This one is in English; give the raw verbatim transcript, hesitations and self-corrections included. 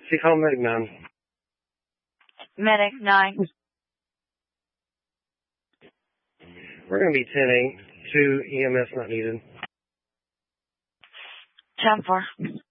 emergency call Medic nine. Medic nine. We're going to be ten eight. Two E M S not needed. ten four.